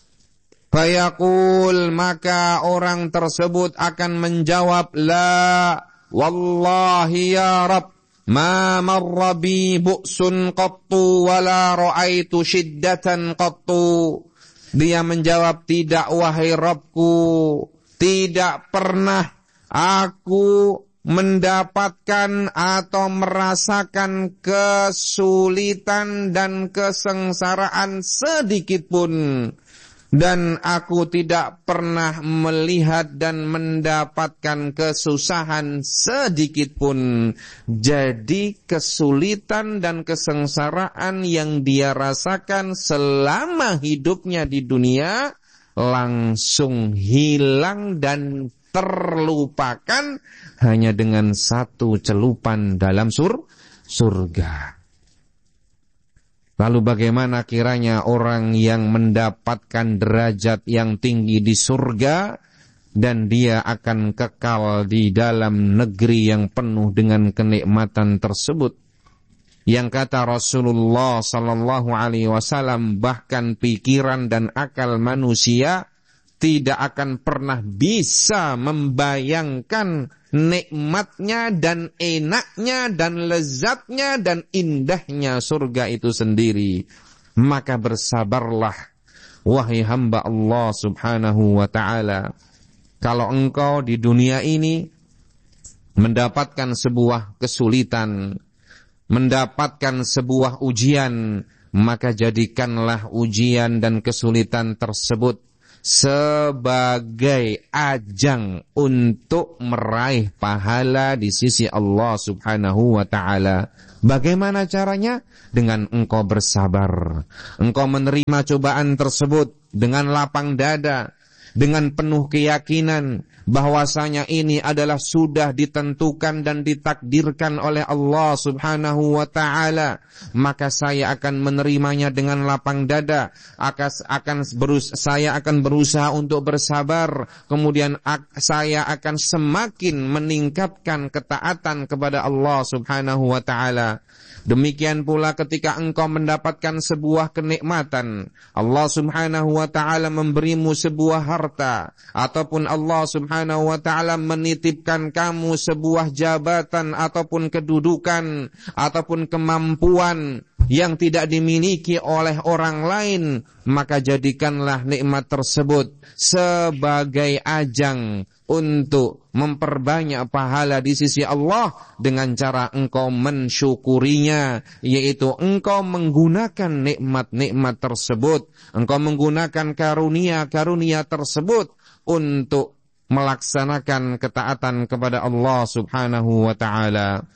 Fayaqul, maka orang tersebut akan menjawab, la wallahi ya Rabb, ma marra bi bu'sun qattu wala ra'aitu syiddatan qattu. Dia menjawab, tidak wahai Rabbku, tidak pernah aku mendapatkan atau merasakan kesulitan dan kesengsaraan sedikit pun. Dan aku tidak pernah melihat dan mendapatkan kesusahan sedikit pun. Jadi kesulitan dan kesengsaraan yang dia rasakan selama hidupnya di dunia langsung hilang dan terlupakan hanya dengan satu celupan dalam sur surga. Lalu bagaimana kiranya orang yang mendapatkan derajat yang tinggi di surga dan dia akan kekal di dalam negeri yang penuh dengan kenikmatan tersebut? Yang kata Rasulullah sallallahu alaihi wasallam, bahkan pikiran dan akal manusia tidak akan pernah bisa membayangkan nikmatnya dan enaknya dan lezatnya dan indahnya surga itu sendiri. Maka bersabarlah wahai hamba Allah subhanahu wa ta'ala. Kalau engkau di dunia ini mendapatkan sebuah kesulitan, mendapatkan sebuah ujian, maka jadikanlah ujian dan kesulitan tersebut sebagai ajang untuk meraih pahala di sisi Allah Subhanahu wa ta'ala. Bagaimana caranya? Dengan engkau bersabar, engkau menerima cobaan tersebut dengan lapang dada, dengan penuh keyakinan bahwasanya ini adalah sudah ditentukan dan ditakdirkan oleh Allah Subhanahu wa ta'ala, maka saya akan menerimanya dengan lapang dada. Akas, akan berus, saya akan berusaha untuk bersabar, kemudian ak, saya akan semakin meningkatkan ketaatan kepada Allah Subhanahu wa ta'ala. Demikian pula ketika engkau mendapatkan sebuah kenikmatan, Allah Subhanahu wa ta'ala memberimu sebuah harta, ataupun Allah Subhanahu wa ta'ala menitipkan kamu sebuah jabatan ataupun kedudukan ataupun kemampuan yang tidak dimiliki oleh orang lain, maka jadikanlah nikmat tersebut sebagai ajang untuk memperbanyak pahala di sisi Allah dengan cara engkau mensyukurinya, yaitu engkau menggunakan nikmat-nikmat tersebut, engkau menggunakan karunia-karunia tersebut untuk melaksanakan ketaatan kepada Allah Subhanahu wa ta'ala.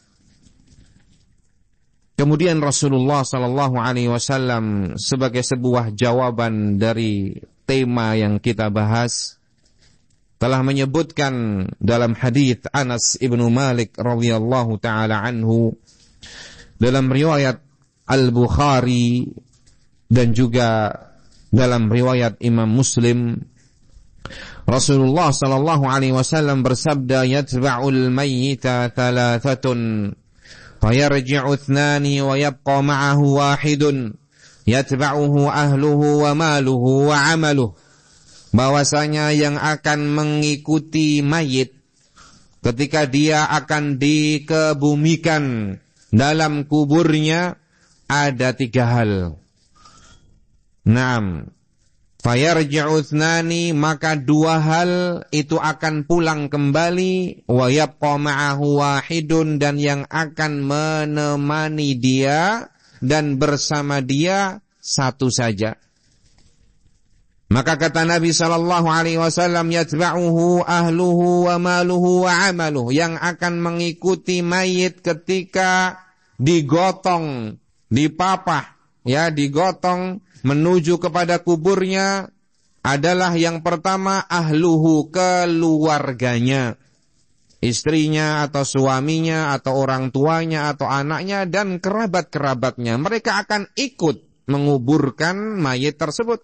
Kemudian Rasulullah sallallahu alaihi wasallam sebagai sebuah jawaban dari tema yang kita bahas telah menyebutkan dalam hadis Anas ibnu Malik radhiyallahu taala anhu dalam riwayat Al-Bukhari dan juga dalam riwayat Imam Muslim, Rasulullah sallallahu alaihi wasallam bersabda, yatba'ul mayyita thalathatun fayarji'u ithnani wa yabqa ma'ahu wahidun yatba'uhu ahluhu wa maluhu wa 'amaluhu. Bahwasanya yang akan mengikuti mayit ketika dia akan dikebumikan dalam kuburnya ada tiga hal. Naam. Fayarji'u ithnani, maka dua hal itu akan pulang kembali, wa yabqa ma'ahu wahidun, dan yang akan menemani dia dan bersama dia satu saja. Maka kata Nabi sallallahu alaihi wasallam, yatba'uhu ahluhu wa maluhu wa 'amaluhu, yang akan mengikuti mayit ketika digotong, dipapah, ya, digotong menuju kepada kuburnya adalah yang pertama ahluhu, keluarganya, istrinya atau suaminya atau orang tuanya atau anaknya dan kerabat-kerabatnya. Mereka akan ikut menguburkan mayit tersebut.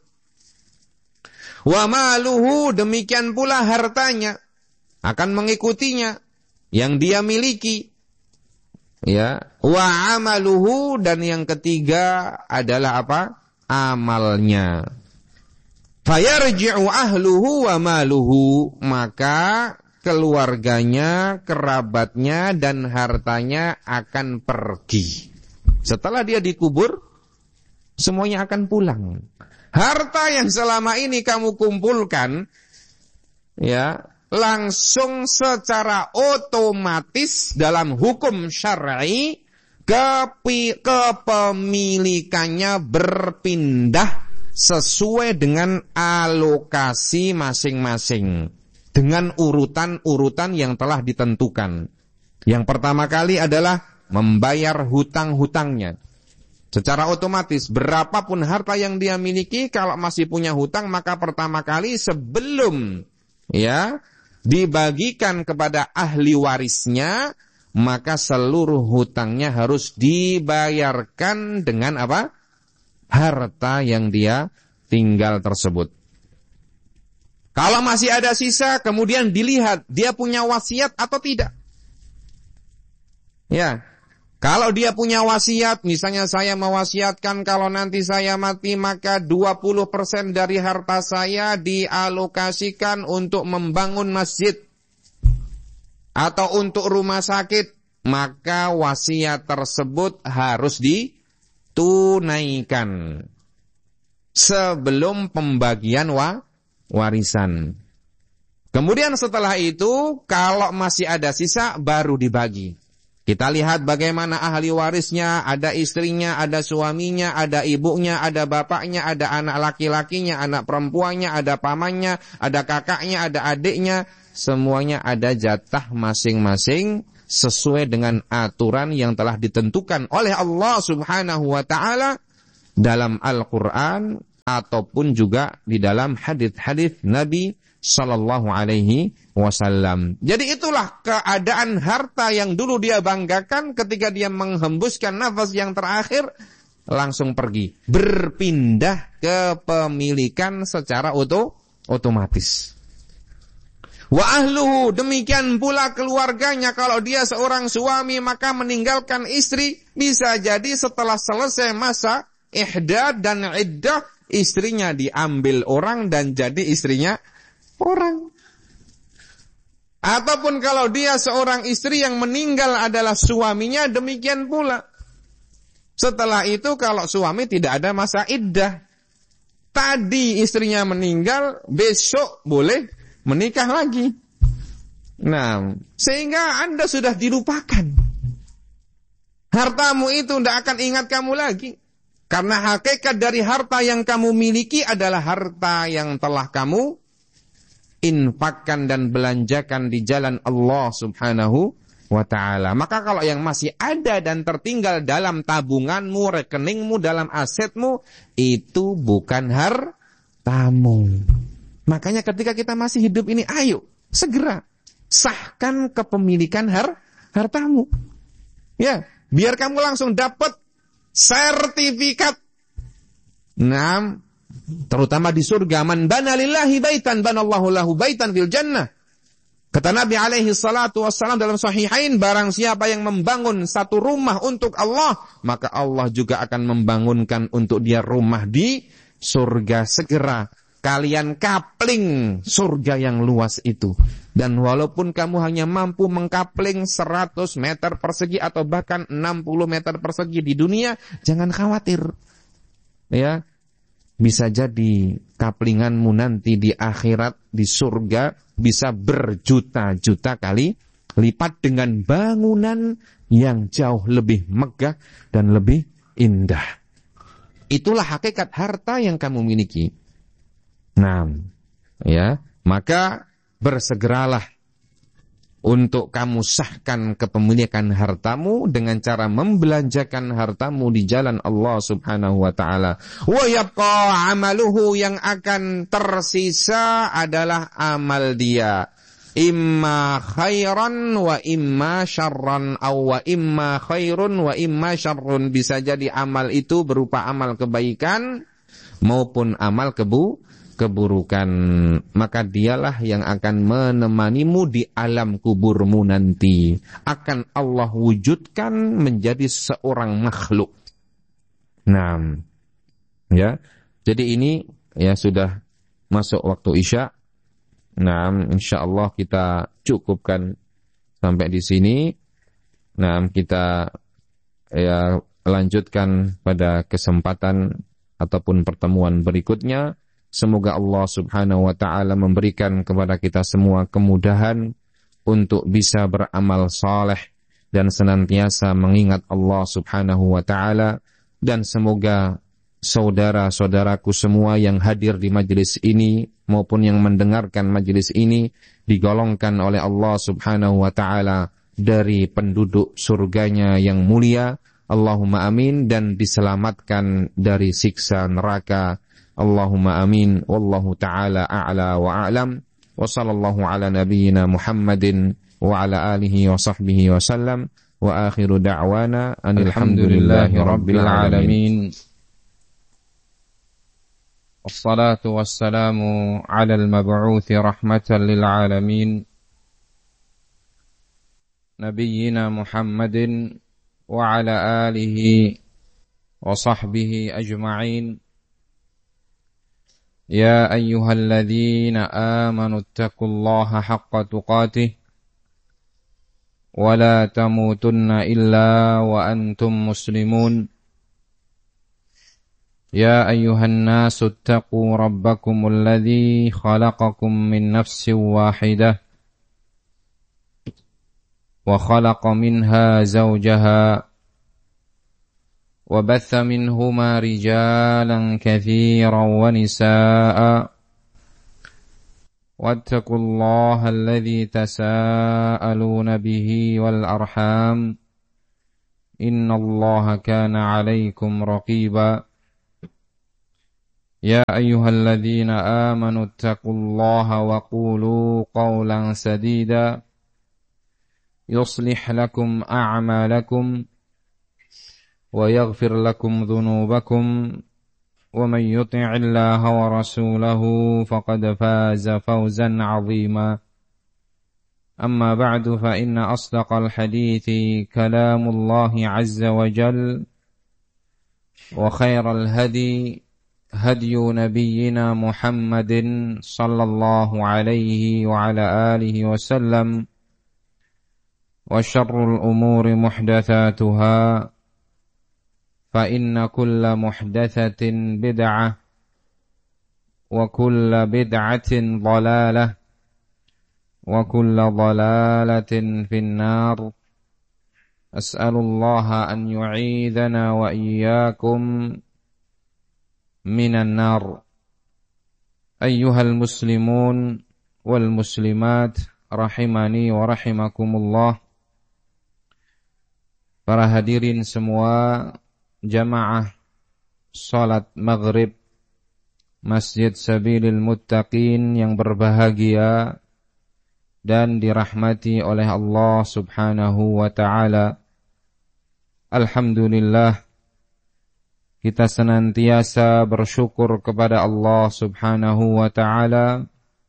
Wa maluhu, demikian pula hartanya akan mengikutinya yang dia miliki. Ya, wa amaluhu, dan yang ketiga adalah apa? Amalnya. Fayarji'u ahluhu wa maluhu, maka keluarganya, kerabatnya dan hartanya akan pergi. Setelah dia dikubur, semuanya akan pulang. Harta yang selama ini kamu kumpulkan, ya, langsung secara otomatis dalam hukum syar'i kepemilikannya berpindah sesuai dengan alokasi masing-masing, dengan urutan-urutan yang telah ditentukan. Yang pertama kali adalah membayar hutang-hutangnya. Secara otomatis, berapapun harta yang dia miliki, kalau masih punya hutang, maka pertama kali sebelum ya dibagikan kepada ahli warisnya, maka seluruh hutangnya harus dibayarkan dengan apa? Harta yang dia tinggal tersebut. Kalau masih ada sisa, kemudian dilihat dia punya wasiat atau tidak. Ya. Kalau dia punya wasiat, misalnya saya mewasiatkan kalau nanti saya mati maka dua puluh persen dari harta saya dialokasikan untuk membangun masjid atau untuk rumah sakit, maka wasiat tersebut harus ditunaikan sebelum pembagian wa, warisan. Kemudian setelah itu, kalau masih ada sisa, baru dibagi. Kita lihat bagaimana ahli warisnya, ada istrinya, ada suaminya, ada ibunya, ada bapaknya, ada anak laki-lakinya, anak perempuannya, ada pamannya, ada kakaknya, ada adiknya. Semuanya ada jatah masing-masing sesuai dengan aturan yang telah ditentukan oleh Allah Subhanahu wa ta'ala dalam Al-Quran ataupun juga di dalam hadis-hadis Nabi Sallallahu alaihi wasallam. Jadi itulah keadaan harta yang dulu dia banggakan ketika dia menghembuskan nafas yang terakhir langsung pergi, berpindah kepemilikan secara oto, otomatis. Wa ahluhu, demikian pula keluarganya. Kalau dia seorang suami maka meninggalkan istri, bisa jadi setelah selesai masa ihdad dan iddah, istrinya diambil orang dan jadi istrinya orang. Ataupun kalau dia seorang istri yang meninggal adalah suaminya, demikian pula. Setelah itu kalau suami tidak ada masa iddah, tadi istrinya meninggal, besok boleh menikah lagi. Nah, sehingga Anda sudah dilupakan. Hartamu itu tidak akan ingat kamu lagi. Karena hakikat dari harta yang kamu miliki adalah harta yang telah kamu infakkan dan belanjakan di jalan Allah Subhanahu wa ta'ala. Maka kalau yang masih ada dan tertinggal dalam tabunganmu, rekeningmu, dalam asetmu, itu bukan hartamu. Makanya ketika kita masih hidup ini, ayo segera sahkan kepemilikan har hartamu. Ya, biar kamu langsung dapat sertifikat. Nah, terutama di surga, man bana lillahi baitan banallahu lahu baitan fil jannah. Kata Nabi alaihi salatu wassalam dalam sahihain, barang siapa yang membangun satu rumah untuk Allah, maka Allah juga akan membangunkan untuk dia rumah di surga. Segera kalian kapling surga yang luas itu. Dan walaupun kamu hanya mampu mengkapling seratus meter persegi atau bahkan enam puluh meter persegi di dunia, jangan khawatir. Ya, bisa jadi kaplinganmu nanti di akhirat, di surga, bisa berjuta-juta kali lipat dengan bangunan yang jauh lebih megah dan lebih indah. Itulah hakikat harta yang kamu miliki. Nah, ya, maka bersegeralah untuk kamu sahkan kepemilikan hartamu dengan cara membelanjakan hartamu di jalan Allah Subhanahu wa ta'ala. Wa yabqa amaluhu, yang akan tersisa adalah amal dia. Imma khairan wa imma syarran, aw wa imma khairun wa imma syarrun. Bisa jadi amal itu berupa amal kebaikan maupun amal kebu keburukan. Maka dialah yang akan menemanimu di alam kuburmu nanti. Akan Allah wujudkan menjadi seorang makhluk. Nah, ya. Jadi ini ya sudah masuk waktu Isya. Nah, insyaallah kita cukupkan sampai di sini. Nah, kita ya lanjutkan pada kesempatan ataupun pertemuan berikutnya. Semoga Allah Subhanahu wa ta'ala memberikan kepada kita semua kemudahan untuk bisa beramal saleh dan senantiasa mengingat Allah Subhanahu wa ta'ala. Dan semoga saudara-saudaraku semua yang hadir di majelis ini maupun yang mendengarkan majelis ini digolongkan oleh Allah Subhanahu wa ta'ala dari penduduk surganya yang mulia. Allahumma amin. Dan diselamatkan dari siksa neraka. Allahumma amin. Wallahu ta'ala a'la wa a'lam. Wa sallallahu ala nabiyyina Muhammadin wa ala alihi wa sahbihi wa sallam. Wa akhiru da'wana alhamdulillahi rabbil alamin. Wassalatu wassalamu ala al-mab'uthi rahmatan lil alamin. Nabiyyina Muhammadin wa ala alihi wa sahbihi ajma'in. يا أيها الذين آمنوا اتقوا الله حق تقاته ولا تموتن إلا وأنتم مسلمون يا أيها الناس اتقوا ربكم الذي خلقكم من نفس واحدة وخلق منها زوجها وبث منهما رجالا كثيرا ونساء واتقوا الله الذي تساءلون به والأرحام إن الله كان عليكم رقيبا يا أيها الذين آمنوا اتقوا الله وقولوا قولا سديدا يصلح لكم أعمالكم ويغفر لكم ذنوبكم ومن يطع الله ورسوله فقد فاز فوزا عظيما أما بعد فإن أصدق الحديث كلام الله عز وجل وخير الهدي هدي نبينا محمد صلى الله عليه وعلى آله وسلم وشر الأمور محدثاتها فإن كل محدثة بدعة وكل بدعة ضلالة وكل ضلالة في النار أسأل الله أن يعيذنا وإياكم من النار أيها المسلمون والmuslimat rahimani wa rahimakumullah. Para hadirin semua jamaah salat maghrib Masjid Sabilil Muttaqin yang berbahagia dan dirahmati oleh Allah Subhanahu wa ta'ala. Alhamdulillah, kita senantiasa bersyukur kepada Allah Subhanahu wa ta'ala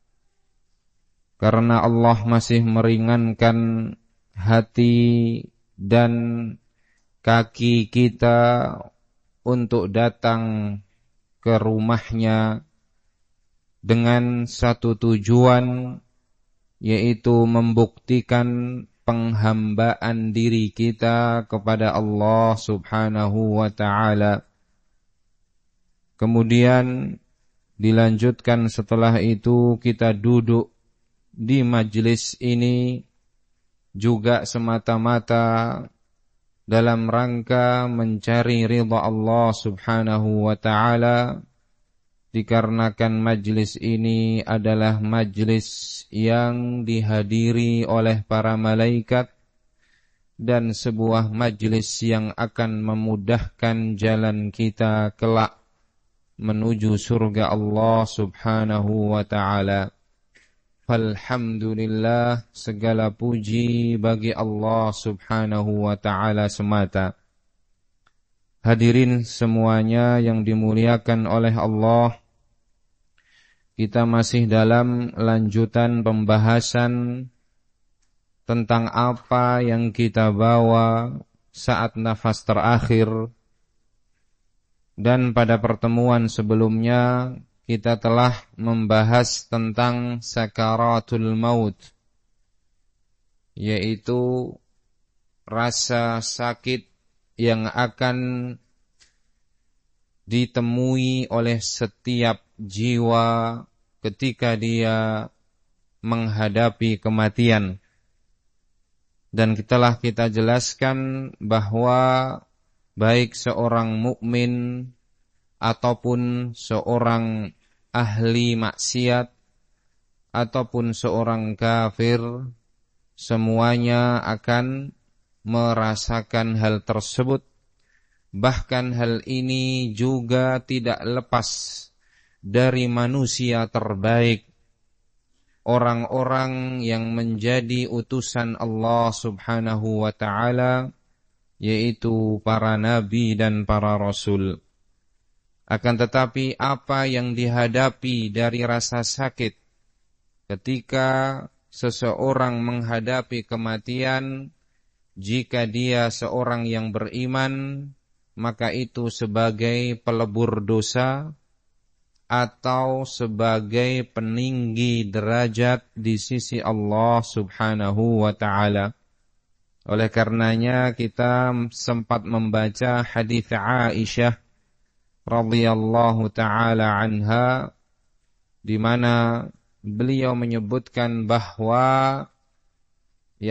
karena Allah masih meringankan hati dan kaki kita untuk datang ke rumahnya dengan satu tujuan, yaitu membuktikan penghambaan diri kita kepada Allah Subhanahu wa ta'ala. Kemudian dilanjutkan setelah itu kita duduk di majelis ini juga semata-mata dalam rangka mencari ridha Allah Subhanahu wa ta'ala, dikarenakan majlis ini adalah majlis yang dihadiri oleh para malaikat dan sebuah majlis yang akan memudahkan jalan kita kelak menuju surga Allah Subhanahu wa ta'ala. Alhamdulillah, segala puji bagi Allah Subhanahu wa ta'ala semata. Hadirin semuanya yang dimuliakan oleh Allah, kita masih dalam lanjutan pembahasan tentang apa yang kita bawa saat nafas terakhir. Dan pada pertemuan sebelumnya kita telah membahas tentang sakaratul maut, yaitu rasa sakit yang akan ditemui oleh setiap jiwa ketika dia menghadapi kematian. Dan telah kita jelaskan bahwa baik seorang mukmin ataupun seorang ahli maksiat ataupun seorang kafir, semuanya akan merasakan hal tersebut. Bahkan hal ini juga tidak lepas dari manusia terbaik, orang-orang yang menjadi utusan Allah Subhanahu wa ta'ala, yaitu para nabi dan para rasul. Akan tetapi apa yang dihadapi dari rasa sakit ketika seseorang menghadapi kematian, jika dia seorang yang beriman, maka itu sebagai pelebur dosa atau sebagai peninggi derajat di sisi Allah Subhanahu wa ta'ala. Oleh karenanya kita sempat membaca hadis Aisyah radhiyallahu ta'ala anha, di mana beliau menyebutkan bahwa ya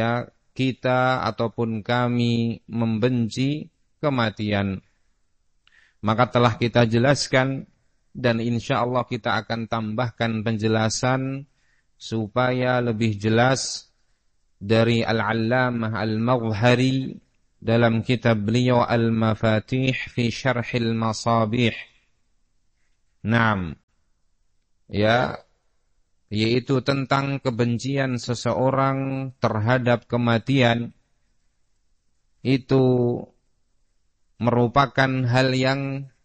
kita ataupun kami membenci kematian. Maka telah kita jelaskan dan insya Allah kita akan tambahkan penjelasan supaya lebih jelas dari Al-Allamah Al-Madhhari dalam kitab beliau Al-Mafatih fi Syarhil Masabih. Naam. Ya, yaitu tentang kebencian seseorang terhadap kematian itu merupakan hal yang